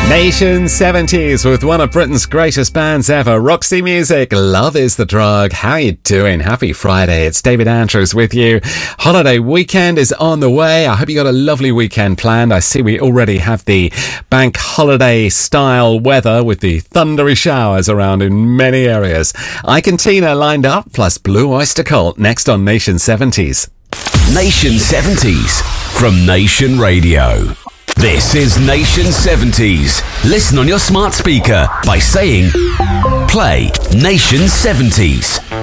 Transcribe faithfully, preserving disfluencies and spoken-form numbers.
Nation seventies with one of Britain's greatest bands ever, Roxy Music. Love is the drug. How you doing? Happy Friday. It's David Andrews with you. Holiday weekend is on the way. I hope you got a lovely weekend planned. I see we already have the bank holiday style weather with the thundery showers around in many areas. Ike and Tina lined up, plus Blue Oyster Cult next on Nation seventies. Nation seventies from Nation Radio. This is Nation seventies. Listen on your smart speaker by saying, play Nation seventies.